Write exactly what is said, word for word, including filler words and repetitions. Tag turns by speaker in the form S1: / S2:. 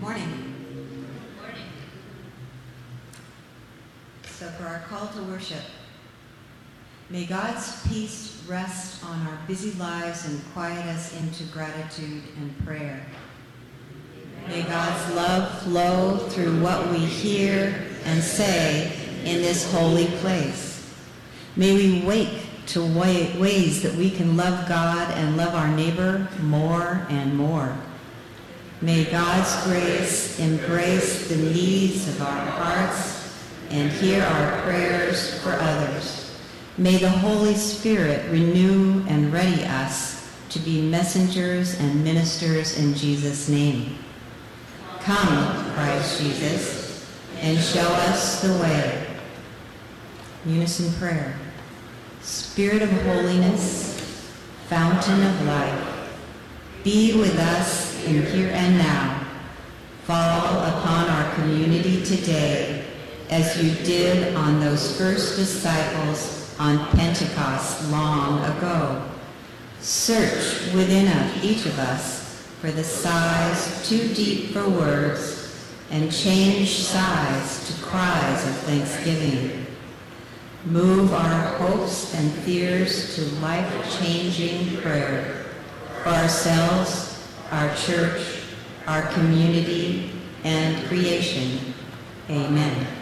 S1: Morning. Morning. So for our call to worship, may God's peace rest on our busy lives and quiet us into gratitude and prayer. May God's love flow through what we hear and say in this holy place. May we wake to ways that we can love God and love our neighbor more and more. May God's grace embrace the needs of our hearts and hear our prayers for others. May the Holy Spirit renew and ready us to be messengers and ministers in Jesus' name. Come, Christ Jesus, and show us the way. Unison prayer. Spirit of holiness, fountain of life, be with us in here and now. Fall upon our community today as you did on those first disciples on Pentecost long ago. Search within of each of us for the sighs too deep for words and change sighs to cries of thanksgiving. Move our hopes and fears to life-changing prayer for ourselves, our church, our community, and creation. Amen.